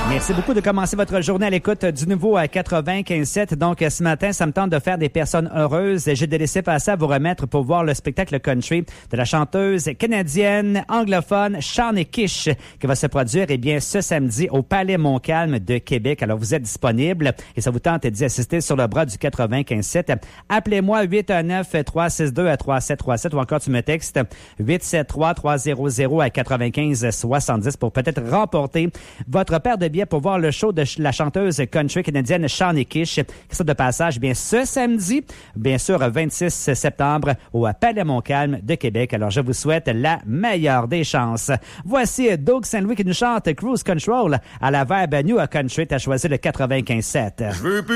Merci beaucoup de commencer votre journée à l'écoute du nouveau 95.7. Donc, ce matin, ça me tente de faire des personnes heureuses. J'ai délaissé passer à vous remettre pour voir le spectacle country de la chanteuse canadienne anglophone Shawnee Kish qui va se produire, ce samedi au Palais Montcalm de Québec. Alors, vous êtes disponible et ça vous tente d'y assister sur le bras du 95.7. Appelez-moi 819-362-3737 ou encore tu me textes 873-300-9570 pour peut-être remporter votre paire de billets pour voir le show de la chanteuse country canadienne Shawnee Kish qui sort de passage ce samedi, bien sûr, 26 septembre au Palais Montcalm de Québec. Alors, je vous souhaite la meilleure des chances. Voici Doug Saint-Louis qui nous chante Cruise Control à la Verbe New Country. T'as choisi le 95.7.